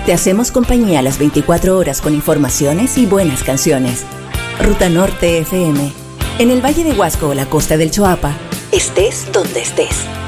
Te hacemos compañía las 24 horas con informaciones y buenas canciones. Ruta Norte FM. En el Valle de Huasco o la costa del Choapa, estés donde estés.